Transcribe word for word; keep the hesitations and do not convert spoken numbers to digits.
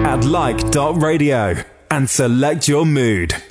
at like dot radio and select your mood.